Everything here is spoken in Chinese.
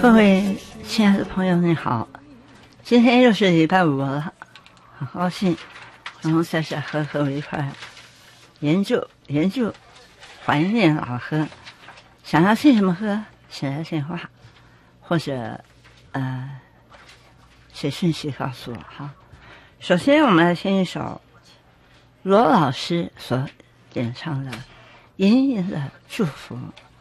各位亲爱的朋友，你好！今天又是礼拜五了，很高兴能够在这和各位一块研究，怀念老歌。想要听什么歌，写来电话，或者写讯息告诉我哈。首先，我们来听一首罗老师所演唱的《隐隐的祝福》。